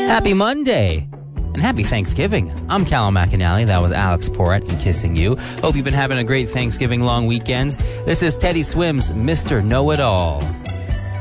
Happy Monday! And happy Thanksgiving. I'm Callum McAnally. That was Alex Porrett and Kissing You. Hope you've been having a great Thanksgiving long weekend. This is Teddy Swims, Mr. Know-It-All.